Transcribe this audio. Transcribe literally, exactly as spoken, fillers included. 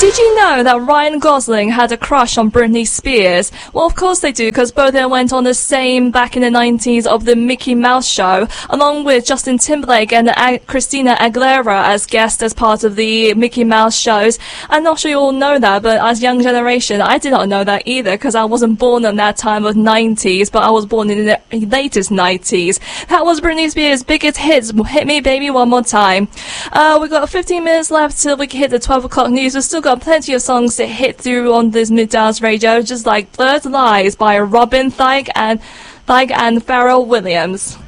Did you know that Ryan Gosling had a crush on Britney Spears? Well, of course they do, because both of them went on the same back in the nineties of the Mickey Mouse show, along with Justin Timberlake and Ag- Christina Aguilera as guests as part of the Mickey Mouse shows. I'm not sure you all know that, but as young generation, I did not know that either, because I wasn't born in that time of nineties, but I was born in the latest nineties. That was Britney Spears' biggest hits, Hit Me Baby One More Time. Uh, we've got fifteen minutes left till we can hit the twelve o'clock news. We've still got plenty of songs to hit through on this Middays radio, just like Blurred Lies by Robin Thicke and Thicke and Pharrell Williams.